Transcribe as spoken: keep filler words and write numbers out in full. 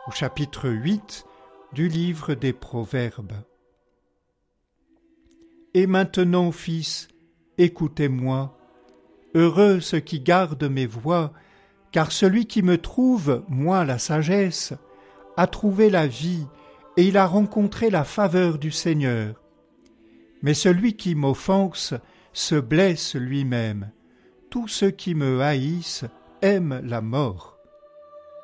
au chapitre huit du livre des Proverbes. Et maintenant, fils, écoutez-moi. Heureux ceux qui gardent mes voies, car celui qui me trouve, moi la sagesse, a trouvé la vie, et il a rencontré la faveur du Seigneur. Mais celui qui m'offense se blesse lui-même. Tous ceux qui me haïssent aiment la mort.